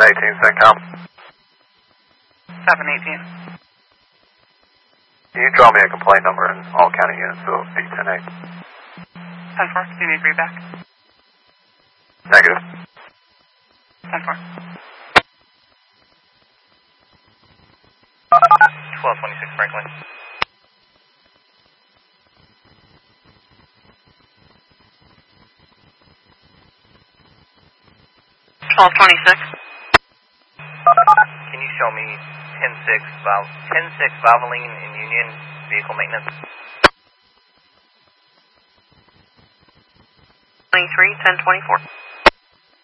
718, CENTCOM. 718. Can you draw me a complaint number in all county units, so it'll be 10-8? 10-4, do you need readback? Negative. 10-4. 1226 Franklin. Twelve 26. Can you show me 10-6 Valvoline in Union vehicle maintenance? 23 10-24.